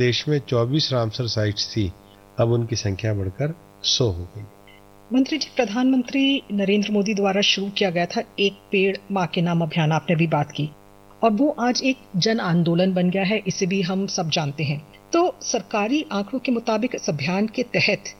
देश में 24 Ramsar sites थी, अब उनकी संख्या बढ़कर 100 हो गई। मंत्री जी, प्रधानमंत्री नरेंद्र मोदी द्वारा शुरू किया गया था एक पेड़ माँ के नाम अभियान, आपने भी बात की, और वो आज एक जन आंदोलन बन गया है, इसे भी हम सब जानते हैं। तो सरकारी आंकड़ों के मुताबिक इस अभियान के तहत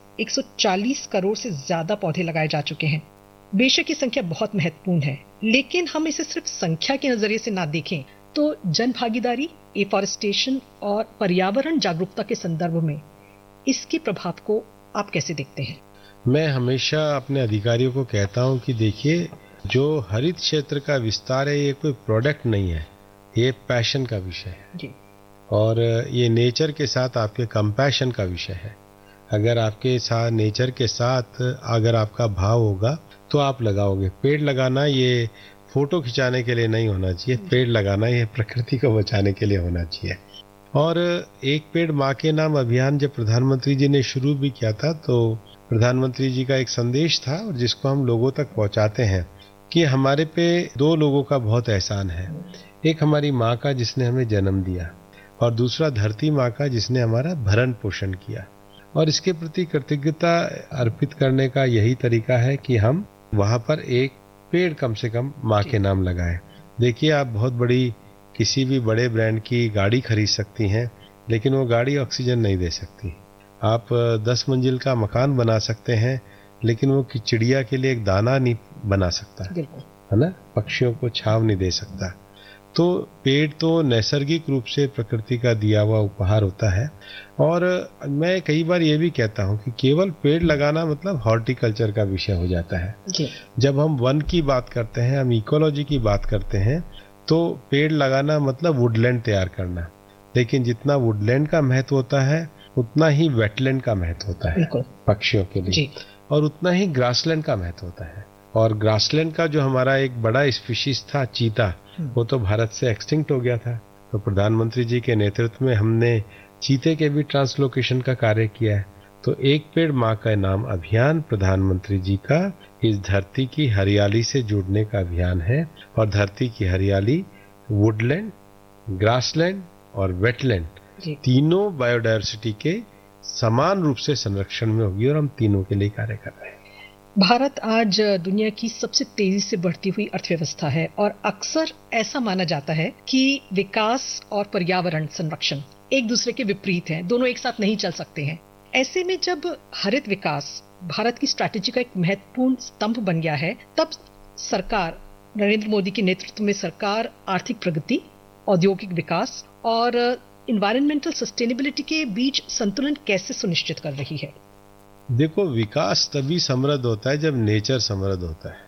140 करोड़ से ज्यादा पौधे लगाए जा चुके हैं। बेशक ये संख्या बहुत महत्वपूर्ण है, लेकिन हम इसे सिर्फ संख्या के नजरिए से ना देखें तो जन भागीदारी, एफॉरेस्टेशन और पर्यावरण जागरूकता के संदर्भ में इसके प्रभाव को आप कैसे देखते हैं? मैं हमेशा अपने अधिकारियों को कहता हूं कि देखिए, जो हरित क्षेत्र का विस्तार है ये कोई प्रोडक्ट नहीं है, ये पैशन का विषय है जी। और ये नेचर के साथ आपके कंपैशन का विषय है। अगर आपके साथ नेचर के साथ अगर आपका भाव होगा तो आप लगाओगे। पेड़ लगाना ये फोटो खिंचाने के लिए नहीं होना चाहिए, पेड़ लगाना ये प्रकृति को बचाने के लिए होना चाहिए। और एक पेड़ माँ के नाम अभियान जब प्रधानमंत्री जी ने शुरू भी किया था तो प्रधानमंत्री जी का एक संदेश था और जिसको हम लोगों तक पहुंचाते हैं कि हमारे पे 2 लोगों का बहुत एहसान है। एक हमारी माँ का जिसने हमें जन्म दिया और दूसरा धरती माँ का जिसने हमारा भरण पोषण किया, और इसके प्रति कृतज्ञता अर्पित करने का यही तरीका है कि हम वहां पर एक पेड़ कम से कम माँ के नाम लगाएं। देखिए, आप बहुत बड़ी किसी भी बड़े ब्रांड की गाड़ी खरीद सकती हैं, लेकिन वो गाड़ी ऑक्सीजन नहीं दे सकती। आप 10 मंजिल का मकान बना सकते हैं, लेकिन वो चिड़िया के लिए एक दाना नहीं बना सकता, है ना, पक्षियों को छांव नहीं दे सकता। तो पेड़ तो नैसर्गिक रूप से प्रकृति का दिया हुआ उपहार होता है। और मैं कई बार ये भी कहता हूँ कि केवल पेड़ लगाना मतलब हॉर्टिकल्चर का विषय हो जाता है जी। जब हम वन की बात करते हैं, हम इकोलॉजी की बात करते हैं, तो पेड़ लगाना मतलब वुडलैंड तैयार करना। लेकिन जितना वुडलैंड का महत्व होता है उतना ही वेटलैंड का महत्व होता है पक्षियों के लिए, और उतना ही ग्रासलैंड का महत्व होता है। और ग्रासलैंड का जो हमारा एक बड़ा स्पीशीज था चीता, वो तो भारत से एक्सटिंक्ट हो गया था। तो प्रधानमंत्री जी के नेतृत्व में हमने चीते के भी ट्रांसलोकेशन का कार्य किया है। तो एक पेड़ माँ का नाम अभियान प्रधानमंत्री जी का इस धरती की हरियाली से जुड़ने का अभियान है। और धरती की हरियाली वुडलैंड, ग्रासलैंड और वेटलैंड तीनों बायोडायवर्सिटी के समान रूप से संरक्षण में होगी और हम तीनों के लिए कार्य कर रहे हैं। भारत आज दुनिया की सबसे तेजी से बढ़ती हुई अर्थव्यवस्था है और अक्सर ऐसा माना जाता है कि विकास और पर्यावरण संरक्षण एक दूसरे के विपरीत हैं, दोनों एक साथ नहीं चल सकते हैं। ऐसे में जब हरित विकास भारत की स्ट्रैटेजी का एक महत्वपूर्ण स्तंभ बन गया है, तब सरकार, नरेंद्र मोदी के नेतृत्व में सरकार आर्थिक प्रगति, औद्योगिक विकास और एनवायरमेंटल सस्टेनेबिलिटी के बीच संतुलन कैसे सुनिश्चित कर रही है? देखो, विकास तभी समृद्ध होता है जब नेचर समृद्ध होता है।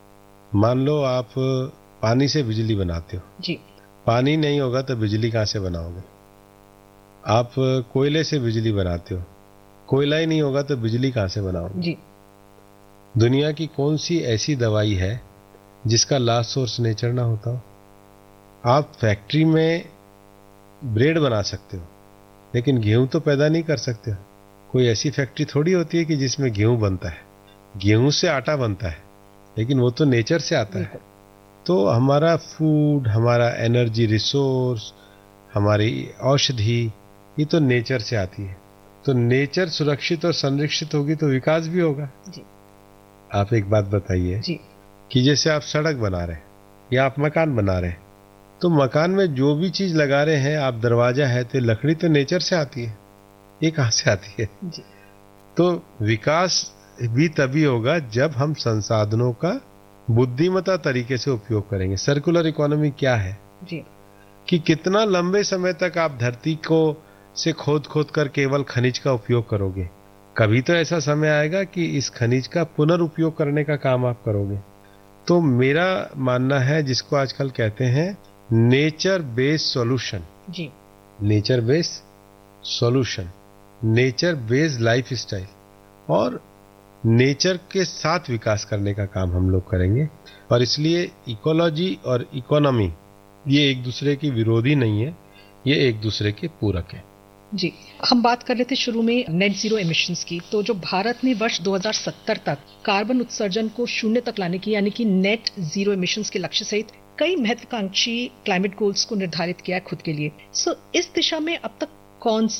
मान लो आप पानी से बिजली बनाते हो जी, पानी नहीं होगा तो बिजली कहां से बनाओगे? आप कोयले से बिजली बनाते हो, कोयला ही नहीं होगा तो बिजली कहां से बनाओगे जी। दुनिया की कौन सी ऐसी दवाई है जिसका लास्ट सोर्स नेचर ना होता हो? आप फैक्ट्री में ब्रेड बना सकते हो, लेकिन गेहूं तो पैदा नहीं कर सकते हो। कोई ऐसी फैक्ट्री थोड़ी होती है कि जिसमें गेहूं बनता है। गेहूं से आटा बनता है, लेकिन वो तो नेचर से आता है। तो हमारा फूड, हमारा एनर्जी रिसोर्स, हमारी औषधि, ये तो नेचर से आती है। तो नेचर सुरक्षित और संरक्षित होगी तो विकास भी होगा जी। आप एक बात बताइए कि जैसे आप सड़क बना रहे हैं या आप मकान बना रहे हैं, तो मकान में जो भी चीज लगा रहे हैं, आप दरवाजा है तो लकड़ी तो नेचर से आती है, ये कहां से आती है जी। तो विकास भी तभी होगा जब हम संसाधनों का बुद्धिमता तरीके से उपयोग करेंगे। सर्कुलर इकोनॉमी क्या है जी, कि कितना लंबे समय तक आप धरती को से खोद खोद कर केवल खनिज का उपयोग करोगे। कभी तो ऐसा समय आएगा कि इस खनिज का पुनर्उपयोग करने का काम आप करोगे। तो मेरा मानना है, जिसको आजकल कहते हैं नेचर बेस्ड सॉल्यूशन जी, nature based solution, nature based life style, और नेचर के साथ विकास करने का काम हम लोग करेंगे। और इसलिए इकोलॉजी और इकोनॉमी ये एक दूसरे की विरोधी नहीं है, ये एक दूसरे के पूरक है। जी, हम बात कर रहे थे शुरू में नेट जीरो एमिशंस की। तो जो भारत ने वर्ष 2070 तक कार्बन उत्सर्जन को 0 तक लाने की, यानी कि नेट जीरो एमिशंस के लक्ष्य सहित कई महत्वाकांक्षी क्लाइमेट गोल्स को निर्धारित किया है खुद के लिए। इस दिशा में अब तक कौन